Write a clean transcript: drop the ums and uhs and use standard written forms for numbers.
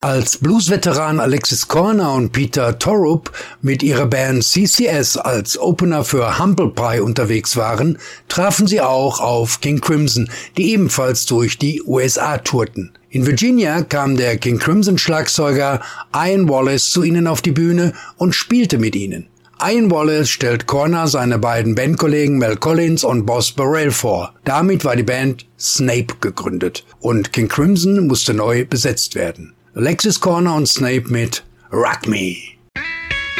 Als Blues-Veteran Alexis Korner und Peter Torrup mit ihrer Band CCS als Opener für Humble Pie unterwegs waren, trafen sie auch auf King Crimson, die ebenfalls durch die USA tourten. In Virginia kam der King Crimson Schlagzeuger Ian Wallace zu ihnen auf die Bühne und spielte mit ihnen. Ian Wallace stellt Korner seine beiden Bandkollegen Mel Collins und Boz Burrell vor. Damit war die Band Snape gegründet und King Crimson musste neu besetzt werden. Alexis Korner und Snape mit Rock Me.